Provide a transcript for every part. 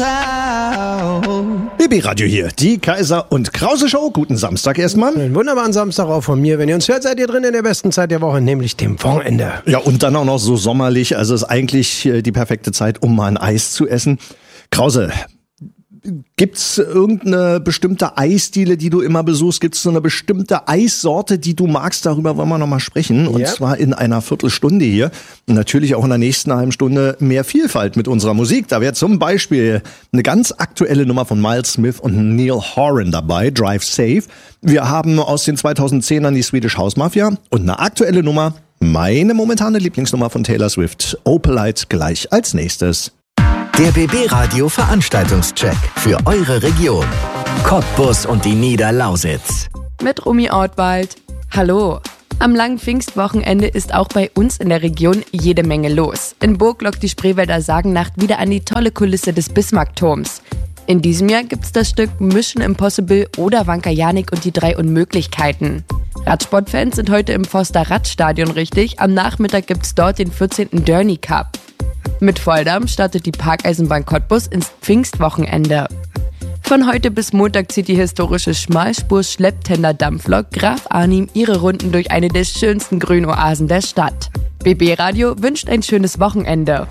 BB Radio hier, die Kaiser und Krause Show. Guten Samstag erstmal. Einen wunderbaren Samstag auch von mir. Wenn ihr uns hört, seid ihr drin in der besten Zeit der Woche, nämlich dem Wochenende. Ja, und dann auch noch so sommerlich. Also ist eigentlich die perfekte Zeit, um mal ein Eis zu essen. Krause, gibt's irgendeine bestimmte Eisdiele, die du immer besuchst? Gibt's so eine bestimmte Eissorte, die du magst? Darüber wollen wir noch mal sprechen. Und zwar in einer Viertelstunde hier. Und natürlich auch in der nächsten halben Stunde mehr Vielfalt mit unserer Musik. Da wäre zum Beispiel eine ganz aktuelle Nummer von Miles Smith und Neil Horan dabei, Drive Safe. Wir haben aus den 2010ern die Swedish House Mafia und eine aktuelle Nummer, meine momentane Lieblingsnummer von Taylor Swift, Opalite, gleich als nächstes. Der BB Radio Veranstaltungscheck für eure Region. Cottbus und die Niederlausitz. Mit Romy Ortwald. Hallo. Am langen Pfingstwochenende ist auch bei uns in der Region jede Menge los. In Burg lockt die Spreewälder Sagennacht wieder an die tolle Kulisse des Bismarckturms. In diesem Jahr gibt's das Stück Mission Impossible oder Wanka Janik und die 3 Unmöglichkeiten. Radsportfans sind heute im Forster Radstadion richtig. Am Nachmittag gibt's dort den 14. Dörny Cup. Mit Volldampf startet die Parkeisenbahn Cottbus ins Pfingstwochenende. Von heute bis Montag zieht die historische Schmalspur-Schlepptender-Dampflok Graf Arnim ihre Runden durch eine der schönsten Grünoasen der Stadt. BB Radio wünscht ein schönes Wochenende.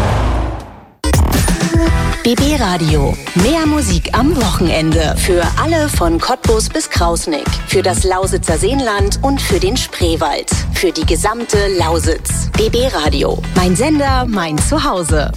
BB Radio. Mehr Musik am Wochenende. Für alle von Cottbus bis Krausnick. Für das Lausitzer Seenland und für den Spreewald. Für die gesamte Lausitz. BB Radio. Mein Sender, mein Zuhause.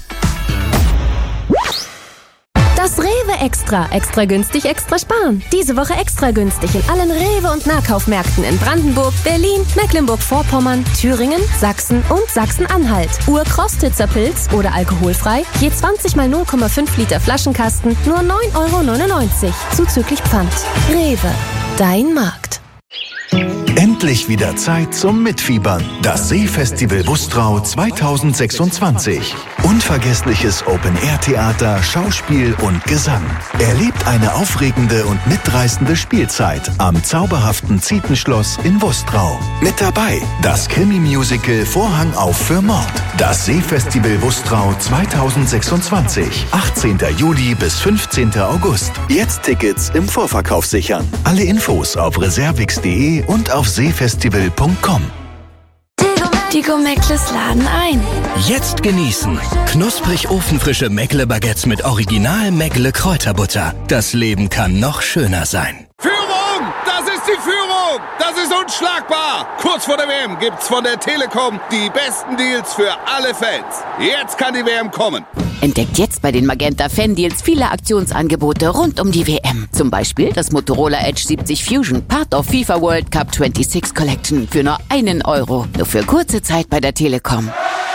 Das Rewe Extra. Extra günstig, extra sparen. Diese Woche extra günstig in allen Rewe- und Nahkaufmärkten in Brandenburg, Berlin, Mecklenburg-Vorpommern, Thüringen, Sachsen und Sachsen-Anhalt. Urkrostitzer Pilz oder alkoholfrei. Je 20 mal 0,5 Liter Flaschenkasten. Nur 9,99 € zuzüglich Pfand. Rewe. Dein Markt. Endlich wieder Zeit zum Mitfiebern. Das Seefestival Bustrau 2026. Unvergessliches Open-Air-Theater, Schauspiel und Gesang. Erlebt eine aufregende und mitreißende Spielzeit am zauberhaften Zietenschloss in Bustrau. Mit dabei das Krimi-Musical Vorhang auf für Mord. Das Seefestival Bustrau 2026. 18. Juli bis 15. August. Jetzt Tickets im Vorverkauf sichern. Alle Infos auf reservix.de und auf seefestival.com. Die Go-Meckles laden ein. Jetzt genießen. Knusprig ofenfrische Meckle-Baguettes mit Original Meckle-Kräuterbutter. Das Leben kann noch schöner sein. Führung! Das ist die Führung! Das ist unschlagbar! Kurz vor der WM gibt's von der Telekom die besten Deals für alle Fans. Jetzt kann die WM kommen. Entdeckt jetzt bei den Magenta Fan-Deals viele Aktionsangebote rund um die WM. Zum Beispiel das Motorola Edge 70 Fusion, Part of FIFA World Cup 26 Collection für nur 1 €. Nur für kurze Zeit bei der Telekom.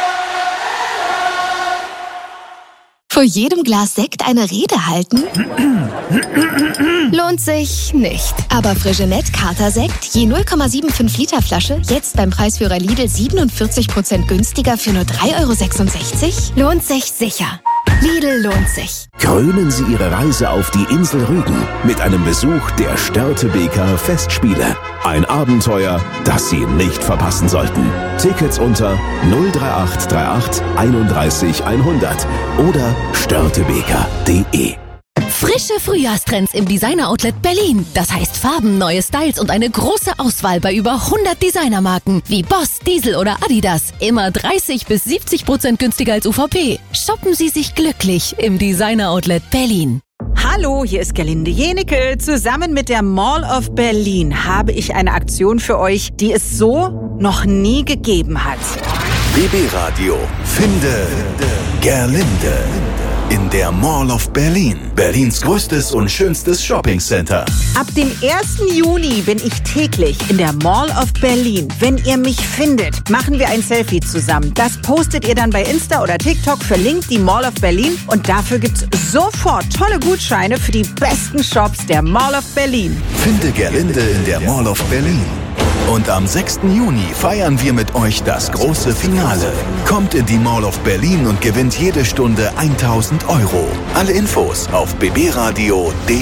Vor jedem Glas Sekt eine Rede halten? Lohnt sich nicht. Aber Frigenet Katersekt, je 0,75 Liter Flasche, jetzt beim Preisführer Lidl 47% günstiger für nur 3,66 €? Lohnt sich sicher. Lidl lohnt sich. Krönen Sie Ihre Reise auf die Insel Rügen mit einem Besuch der Störtebeker Festspiele. Ein Abenteuer, das Sie nicht verpassen sollten. Tickets unter 03838 31 100 oder störtebeker.de. Frische Frühjahrstrends im Designer-Outlet Berlin. Das heißt Farben, neue Styles und eine große Auswahl bei über 100 Designermarken wie Boss, Diesel oder Adidas. Immer 30 bis 70% günstiger als UVP. Shoppen Sie sich glücklich im Designer-Outlet Berlin. Hallo, hier ist Gerlinde Jenicke. Zusammen mit der Mall of Berlin habe ich eine Aktion für euch, die es so noch nie gegeben hat. BB Radio. Finde Gerlinde. In der Mall of Berlin. Berlins größtes und schönstes Shoppingcenter. Ab dem 1. Juni bin ich täglich in der Mall of Berlin. Wenn ihr mich findet, machen wir ein Selfie zusammen. Das postet ihr dann bei Insta oder TikTok, verlinkt die Mall of Berlin und dafür gibt's sofort tolle Gutscheine für die besten Shops der Mall of Berlin. Finde Gerlinde in der Mall of Berlin. Und am 6. Juni feiern wir mit euch das große Finale. Kommt in die Mall of Berlin und gewinnt jede Stunde 1.000 €. Alle Infos auf bbradio.de.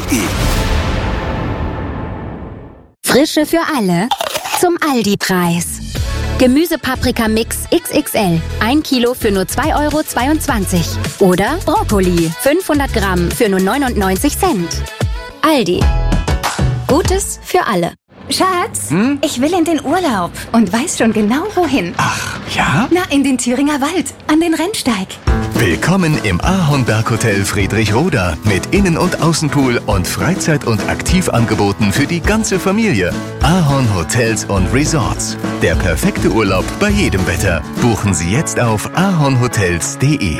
Frische für alle zum Aldi-Preis. Gemüsepaprika-Mix XXL. 1 Kilo für nur 2,22 €. Oder Brokkoli. 500 Gramm für nur 99 Cent. Aldi. Gutes für alle. Schatz, ich will in den Urlaub und weiß schon genau wohin. Ach, ja? Na, in den Thüringer Wald, an den Rennsteig. Willkommen im Ahornberghotel Friedrichroda mit Innen- und Außenpool und Freizeit- und Aktivangeboten für die ganze Familie. Ahorn Hotels und Resorts. Der perfekte Urlaub bei jedem Wetter. Buchen Sie jetzt auf ahornhotels.de.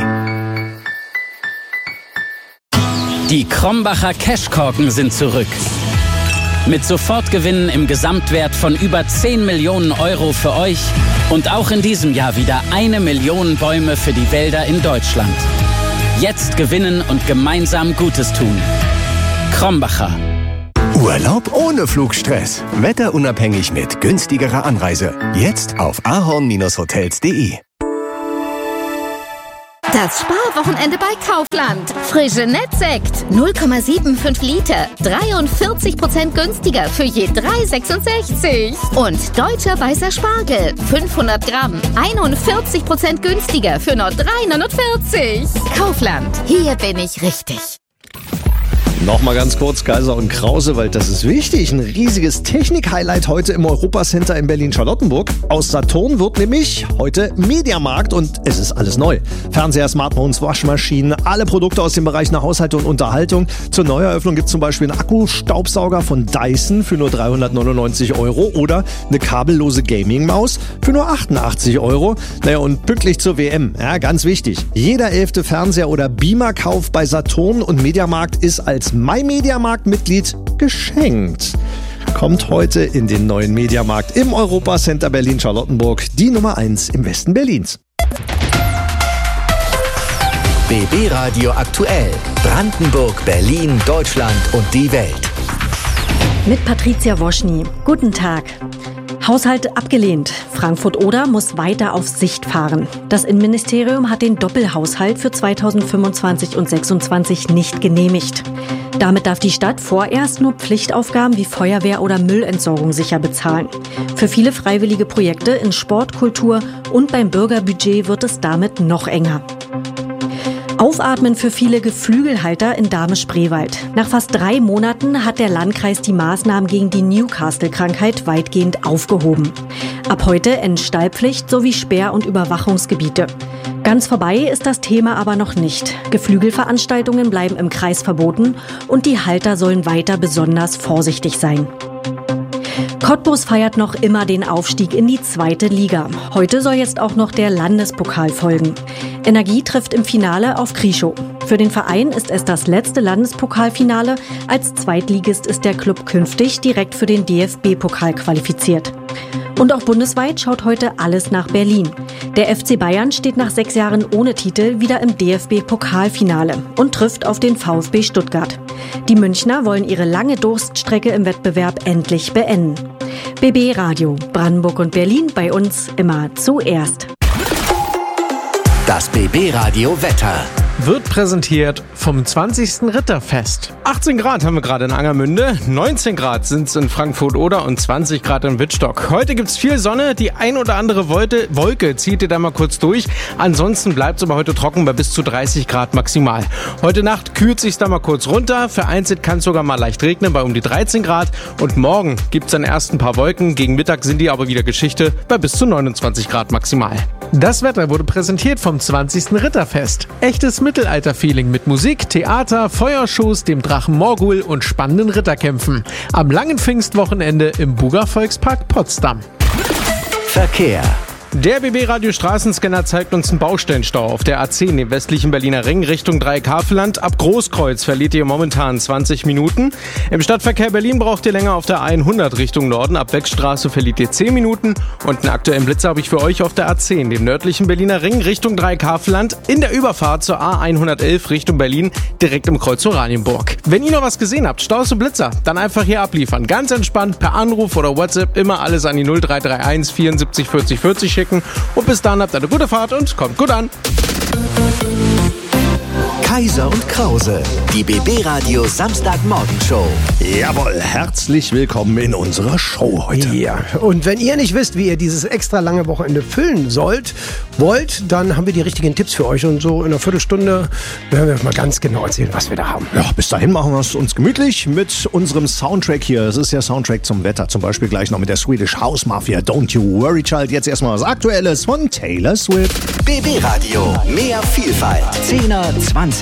Die Krombacher Cashkorken sind zurück. Mit Sofortgewinnen im Gesamtwert von über 10 Millionen € für euch und auch in diesem Jahr wieder 1 Million Bäume für die Wälder in Deutschland. Jetzt gewinnen und gemeinsam Gutes tun. Krombacher. Urlaub ohne Flugstress. Wetterunabhängig mit günstigerer Anreise. Jetzt auf ahorn-hotels.de. Das Sparwochenende bei Kaufland. Frische Nettsekt. 0,75 Liter. 43% günstiger für je 3,66. Und deutscher weißer Spargel. 500 Gramm. 41% günstiger für nur 3,49. Kaufland. Hier bin ich richtig. Nochmal ganz kurz Kaiser und Krause, weil das ist wichtig. Ein riesiges Technik-Highlight heute im Europacenter in Berlin-Charlottenburg. Aus Saturn wird nämlich heute Mediamarkt und es ist alles neu. Fernseher, Smartphones, Waschmaschinen, alle Produkte aus dem Bereich Haushalt und Unterhaltung. Zur Neueröffnung gibt es zum Beispiel einen Akkustaubsauger von Dyson für nur 399 € oder eine kabellose Gaming-Maus für nur 88 €. Naja, und pünktlich zur WM, ja, ganz wichtig. Jeder 11. Fernseher- oder Beamer-Kauf bei Saturn und Mediamarkt ist als MyMediamarkt-Mitglied geschenkt. Kommt heute in den neuen Mediamarkt im Europacenter Berlin-Charlottenburg, die Nummer 1 im Westen Berlins. BB Radio aktuell. Brandenburg, Berlin, Deutschland und die Welt. Mit Patricia Woschny. Guten Tag. Haushalt abgelehnt. Frankfurt-Oder muss weiter auf Sicht fahren. Das Innenministerium hat den Doppelhaushalt für 2025 und 2026 nicht genehmigt. Damit darf die Stadt vorerst nur Pflichtaufgaben wie Feuerwehr oder Müllentsorgung sicher bezahlen. Für viele freiwillige Projekte in Sport, Kultur und beim Bürgerbudget wird es damit noch enger. Aufatmen für viele Geflügelhalter in Dahme-Spreewald. Nach fast 3 Monaten hat der Landkreis die Maßnahmen gegen die Newcastle-Krankheit weitgehend aufgehoben. Ab heute Stallpflicht sowie Sperr- und Überwachungsgebiete. Ganz vorbei ist das Thema aber noch nicht. Geflügelveranstaltungen bleiben im Kreis verboten und die Halter sollen weiter besonders vorsichtig sein. Cottbus feiert noch immer den Aufstieg in die 2. Liga. Heute soll jetzt auch noch der Landespokal folgen. Energie trifft im Finale auf Krischow. Für den Verein ist es das letzte Landespokalfinale. Als Zweitligist ist der Club künftig direkt für den DFB-Pokal qualifiziert. Und auch bundesweit schaut heute alles nach Berlin. Der FC Bayern steht nach 6 Jahren ohne Titel wieder im DFB-Pokalfinale und trifft auf den VfB Stuttgart. Die Münchner wollen ihre lange Durststrecke im Wettbewerb endlich beenden. BB Radio, Brandenburg und Berlin, bei uns immer zuerst. Das BB Radio Wetter. Wird präsentiert vom 20. Ritterfest. 18 Grad haben wir gerade in Angermünde, 19 Grad sind es in Frankfurt-Oder und 20 Grad in Wittstock. Heute gibt's viel Sonne, die ein oder andere Wolke zieht ihr da mal kurz durch. Ansonsten bleibt es aber heute trocken bei bis zu 30 Grad maximal. Heute Nacht kühlt sich's da mal kurz runter, vereinzelt kann es sogar mal leicht regnen bei um die 13 Grad. Und morgen gibt's dann erst ein paar Wolken, gegen Mittag sind die aber wieder Geschichte bei bis zu 29 Grad maximal. Das Wetter wurde präsentiert vom 20. Ritterfest. Echtes Mittelalter-Feeling mit Musik, Theater, Feuershows, dem Drachen Morgul und spannenden Ritterkämpfen. Am langen Pfingstwochenende im Buga Volkspark Potsdam. Verkehr. Der BB-Radio-Straßenscanner zeigt uns einen Baustellenstau auf der A10 im westlichen Berliner Ring Richtung Dreieck-Havelland. Ab Großkreuz verliert ihr momentan 20 Minuten. Im Stadtverkehr Berlin braucht ihr länger auf der A100 Richtung Norden. Ab Wegstraße verliert ihr 10 Minuten. Und einen aktuellen Blitzer habe ich für euch auf der A10, dem nördlichen Berliner Ring Richtung Dreieck-Havelland. In der Überfahrt zur A111 Richtung Berlin, direkt im Kreuz Oranienburg. Wenn ihr noch was gesehen habt, Staus und Blitzer, dann einfach hier abliefern. Ganz entspannt per Anruf oder WhatsApp immer alles an die 0331 74 40 40 schicken. Und bis dann habt eine gute Fahrt und kommt gut an. Kaiser und Krause. Die BB Radio Samstagmorgenshow. Jawohl, herzlich willkommen in unserer Show heute. Ja, und wenn ihr nicht wisst, wie ihr dieses extra lange Wochenende füllen wollt, dann haben wir die richtigen Tipps für euch. Und so in einer Viertelstunde werden wir euch mal ganz genau erzählen, was wir da haben. Ja, bis dahin machen wir es uns gemütlich mit unserem Soundtrack hier. Es ist der Soundtrack zum Wetter. Zum Beispiel gleich noch mit der Swedish House Mafia. Don't You Worry Child. Jetzt erstmal was Aktuelles von Taylor Swift. BB Radio. Mehr Vielfalt. 10er, 20er.